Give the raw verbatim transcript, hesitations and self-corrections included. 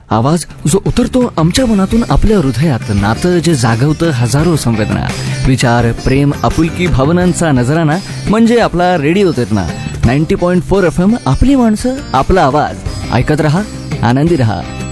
आवाज जो उतरतो आमच्या मनातून आपल्या हृदयात, नातं जे जागवतं हजारो संवेदना, विचार, प्रेम, आपुलकी, भावनांचा नजराना म्हणजे आपला radio Terna. Ninety point four F M, आपली माणसं, आपला आवाज. ऐकत रहा, आनंदी रहा.